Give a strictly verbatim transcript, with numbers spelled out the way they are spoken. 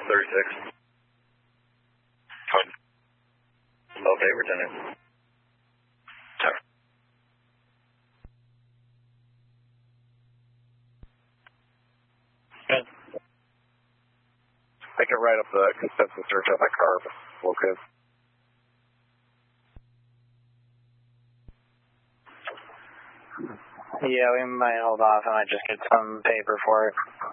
thirty-six. Okay, Lieutenant. Sir. Good. I can write up the consensus search on that car. Okay. Yeah, we might hold off. I might just get some paper for it.